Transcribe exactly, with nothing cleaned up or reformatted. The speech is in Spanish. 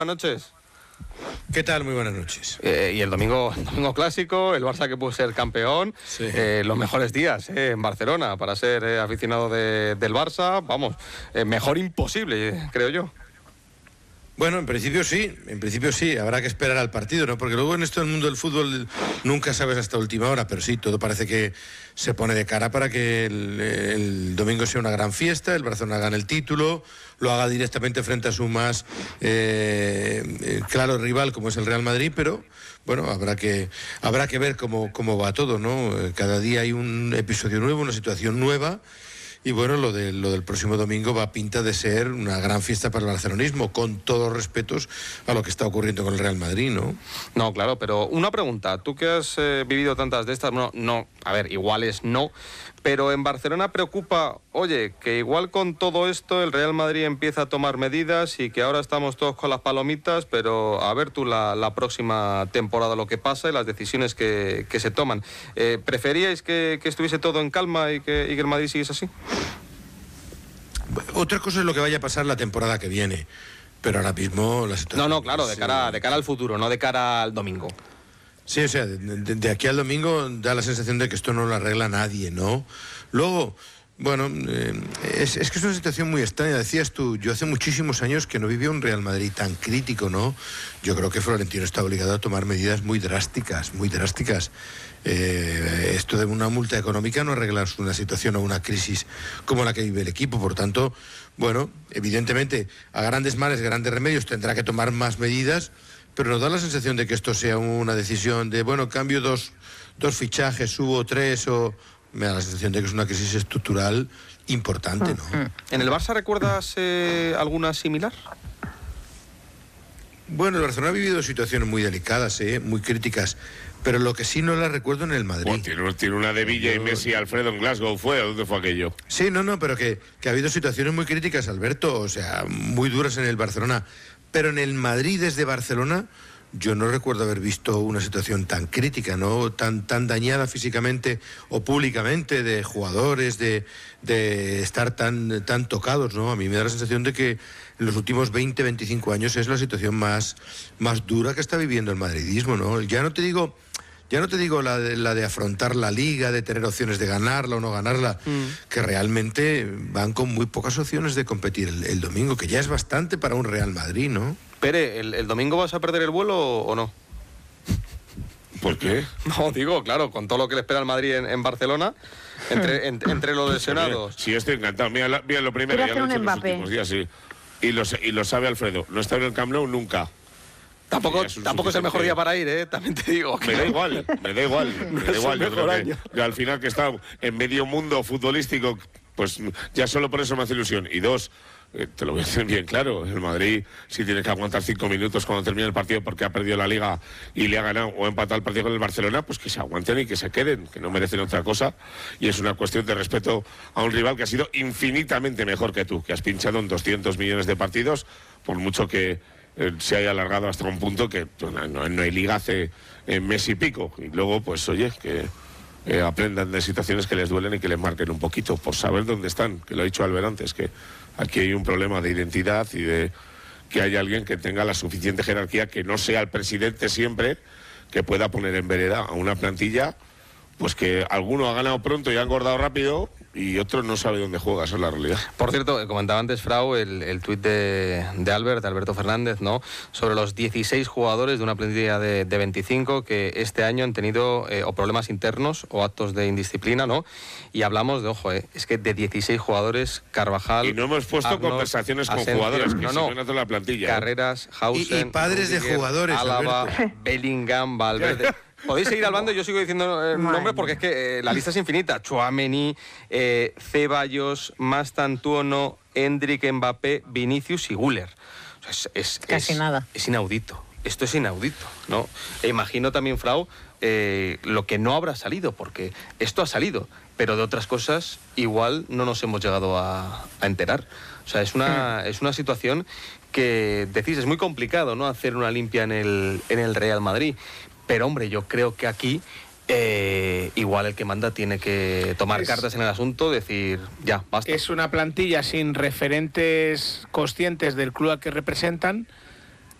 Buenas noches. ¿Qué tal? Muy buenas noches. Eh, y el domingo, domingo clásico, el Barça que pudo ser campeón, sí. eh, los mejores días eh, en Barcelona para ser eh, aficionado de, del Barça, vamos, eh, mejor imposible, creo yo. Bueno, en principio sí, en principio sí, habrá que esperar al partido, ¿no? Porque luego en esto del mundo del fútbol nunca sabes hasta última hora, pero sí, todo parece que se pone de cara para que el, el domingo sea una gran fiesta, el Barcelona gane el título, lo haga directamente frente a su más eh, claro rival como es el Real Madrid, pero bueno, habrá que habrá que ver cómo, cómo va todo, ¿no? Cada día hay un episodio nuevo, una situación nueva. Y bueno, lo, de, lo del próximo domingo va a pinta de ser una gran fiesta para el barcelonismo, con todos los respetos a lo que está ocurriendo con el Real Madrid, ¿no? No, claro, pero una pregunta, tú que has eh, vivido tantas de estas, no, no, a ver, iguales no, pero en Barcelona preocupa, oye, que igual con todo esto el Real Madrid empieza a tomar medidas y que ahora estamos todos con las palomitas, pero a ver tú la, la próxima temporada lo que pasa y las decisiones que, que se toman. Eh, ¿Preferíais que, que estuviese todo en calma y que, y que el Madrid siguiese así? Otra cosa es lo que vaya a pasar la temporada que viene, pero ahora mismo la situación... No, no, claro, de cara, de cara al futuro, no de cara al domingo. Sí, o sea, de, de, de aquí al domingo da la sensación de que esto no lo arregla nadie, ¿no? Luego, bueno, eh, es, es que es una situación muy extraña. Decías tú, yo hace muchísimos años que no vivía un Real Madrid tan crítico, ¿no? Yo creo que Florentino está obligado a tomar medidas muy drásticas, muy drásticas. Eh, esto de una multa económica no arregla una situación o una crisis como la que vive el equipo. Por tanto, bueno, evidentemente, a grandes males, grandes remedios, tendrá que tomar más medidas, pero nos da la sensación de que esto sea una decisión de, bueno, cambio dos, dos fichajes, subo tres, o me da la sensación de que es una crisis estructural importante, ¿no? ¿En el Barça recuerdas eh, alguna similar? Bueno, el Barcelona ha vivido situaciones muy delicadas, ¿eh? Muy críticas, pero lo que sí no la recuerdo en el Madrid. Bueno, tiene, tiene una de Villa y Messi, Alfredo en Glasgow, ¿fue? ¿Dónde fue aquello? Sí, no, no, pero que, que ha habido situaciones muy críticas, Alberto, o sea, muy duras en el Barcelona, pero en el Madrid desde Barcelona yo no recuerdo haber visto una situación tan crítica, ¿no? Tan, tan dañada físicamente o públicamente, de jugadores, de, de estar tan, tan tocados, ¿no? A mí me da la sensación de que en los últimos veinte, veinticinco años es la situación más, más dura que está viviendo el madridismo, ¿no? Ya no te digo... Ya no te digo la de, la de afrontar la Liga, de tener opciones de ganarla o no ganarla, mm. que realmente van con muy pocas opciones de competir el, el domingo, que ya es bastante para un Real Madrid, ¿no? Pere, ¿el, el domingo vas a perder el vuelo o no? ¿Por qué? No, digo, claro, con todo lo que le espera al Madrid en, en Barcelona, entre, en, entre los lesionados. Sí, estoy encantado. Mira, la, mira lo primero, ya lo he hecho en los últimos días, sí. Y lo, y lo sabe Alfredo, no está en el Camp Nou nunca. Tampoco, sí, tampoco es el mejor día para ir, ¿eh? También te digo. Me da igual, me da igual, me da igual. Yo creo que, que al final que está en medio mundo futbolístico, pues ya solo por eso me hace ilusión. Y dos, eh, te lo voy a decir bien claro, el Madrid si tiene que aguantar cinco minutos cuando termine el partido porque ha perdido la Liga y le ha ganado o ha empatado el partido con el Barcelona, pues que se aguanten y que se queden, que no merecen otra cosa. Y es una cuestión de respeto a un rival que ha sido infinitamente mejor que tú, que has pinchado en doscientos millones de partidos, por mucho que Eh, se haya alargado hasta un punto que no, no, no hay liga hace eh, mes y pico, y luego pues oye que eh, aprendan de situaciones que les duelen y que les marquen un poquito por saber dónde están, que lo ha dicho Albert antes, que aquí hay un problema de identidad y de que haya alguien que tenga la suficiente jerarquía, que no sea el presidente siempre, que pueda poner en vereda a una plantilla pues que alguno ha ganado pronto y ha engordado rápido y otro no sabe dónde juega, esa es la realidad. Por cierto, comentaba antes Frau el, el tuit de, de Albert, de Alberto Fernández, ¿no? Sobre los dieciséis jugadores de una plantilla de, de veinticinco que este año han tenido eh, o problemas internos o actos de indisciplina, ¿no? Y hablamos de, ojo, eh, es que de dieciséis jugadores, Carvajal... Y no hemos puesto Arnold, conversaciones con Asencio, jugadores, que no, no, se la plantilla. Carreras, Hausen... Y, y padres Rudiger, de jugadores, Álava, Alberto. Bellingham, Valverde... Podéis seguir hablando, yo sigo diciendo eh, nombres porque es que eh, la lista es infinita. Tchouaméni, eh, Ceballos, Mastantuono, Endrick, Mbappé, Vinicius y Güler. O sea, es, es, Casi es, nada. Es inaudito. Esto es inaudito, ¿no? E imagino también, Frau, eh, lo que no habrá salido, porque esto ha salido, pero de otras cosas igual no nos hemos llegado a, a enterar. O sea, es una, es una situación que, decís, es muy complicado, ¿no? Hacer una limpia en el, en el Real Madrid. Pero, hombre, yo creo que aquí eh, igual el que manda tiene que tomar es, cartas en el asunto, decir, ya, basta. Es una plantilla sin referentes conscientes del club al que representan,